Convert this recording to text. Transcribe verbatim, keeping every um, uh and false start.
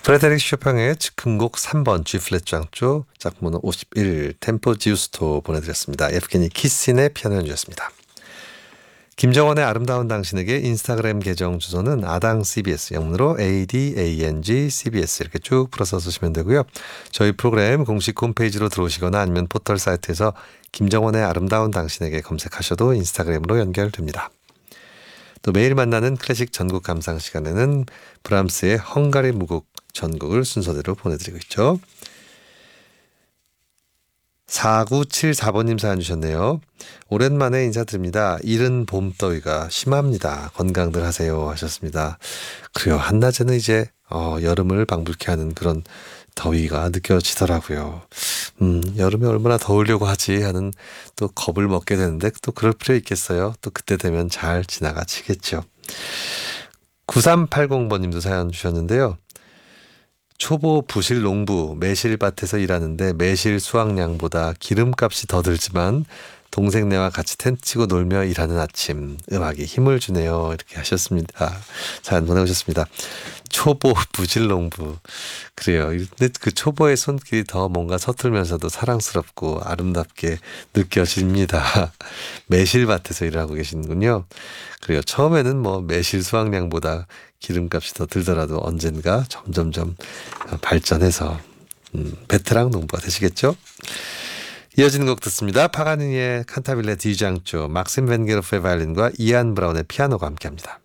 프레데릭 쇼팽의 즉흥곡 삼 번 G 플랫 장조 짝번호 오십일 템포 지우스토 보내드렸습니다. 에프게니 키신의 피아노 연주였습니다. 김정원의 아름다운 당신에게 인스타그램 계정 주소는 아당 씨비에스 영문으로 에이디에이엔지 씨비에스 이렇게 쭉 풀어서 쓰시면 되고요. 저희 프로그램 공식 홈페이지로 들어오시거나 아니면 포털 사이트에서 김정원의 아름다운 당신에게 검색하셔도 인스타그램으로 연결됩니다. 또 매일 만나는 클래식 전국 감상 시간에는 브람스의 헝가리 무곡 전곡을 순서대로 보내드리고 있죠. 사구칠사 번님 사연 주셨네요. 오랜만에 인사드립니다. 이른 봄더위가 심합니다. 건강들 하세요 하셨습니다. 그래요. 한낮에는 이제 어, 여름을 방불케 하는 그런 더위가 느껴지더라고요. 음, 여름에 얼마나 더우려고 하지 하는 또 겁을 먹게 되는데 또 그럴 필요 있겠어요. 또 그때 되면 잘 지나가지겠죠. 구삼팔공 번님도 사연 주셨는데요. 초보 부실 농부 매실밭에서 일하는데 매실 수확량보다 기름값이 더 들지만 동생네와 같이 텐트 치고 놀며 일하는 아침 음악이 힘을 주네요. 이렇게 하셨습니다. 사연 보내오셨습니다. 초보 부실 농부 그래요. 근데 그 초보의 손길이 더 뭔가 서툴면서도 사랑스럽고 아름답게 느껴집니다. 매실밭에서 일하고 계시는군요. 그래요. 처음에는 뭐 매실 수확량보다 기름값이 더 들더라도 언젠가 점점점 발전해서 음, 베테랑 농부가 되시겠죠? 이어지는 곡 듣습니다. 파가니니의 칸타빌레 디장조, 막심 벤게로프의 바이올린과 이안 브라운의 피아노가 함께합니다.